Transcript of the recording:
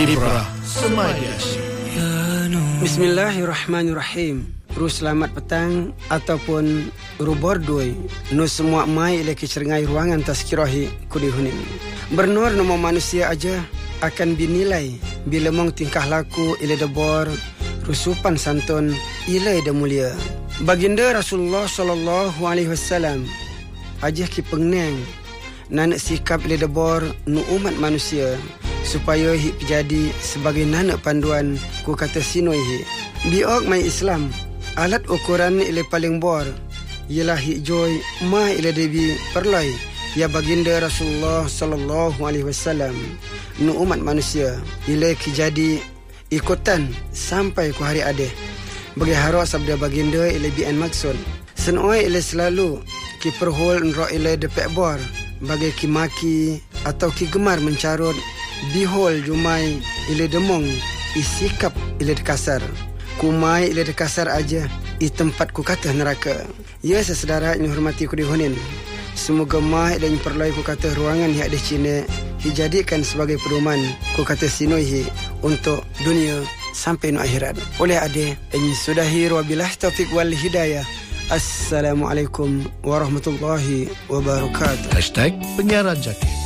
Ibrah Semadi Asyik. Bismillahirrahmanirrahim. Ru selamat petang ataupun ru bordoi nu semua mai ile keceringai ruangan tazkirahi kudihunin. Bernur nama manusia aja akan dinilai bila mong tingkah laku ile debor rusupan santun ile de mulia. Baginda Rasulullah sallallahu alaihi wasallam aja ki pengneng nanak sikap ile debor nu umat manusia supaya hi jadi sebagai nanak panduan ku kata sinoi hi. Biok mai Islam alat ukuran ile paling bor ialah hijoi ma ile debi perlai ya baginda Rasulullah sallallahu alaihi wasallam nu umat manusia ile ki jadi ikutan sampai ku hari adeh. Bagi haro sabda baginda ile bian maksud senoi ile selalu ki perhol enro ile depek bor bagi ki maki atau ki gemar mencarut bihol jumai ile demong isikap ile kasar. Kumai ile kasar aja i tempat ku kata neraka. Ya sesedara yang hormati ku dihunin. Semoga mah dan perlai ku kata ruangan yang ada Cina dijadikan sebagai pedoman ku kata sinoi untuk dunia sampai no akhirat. Oleh ade ini sudahi wabillahi taufik wal hidayah. Assalamualaikum warahmatullahi wabarakatuh. #Penyiaran Jati.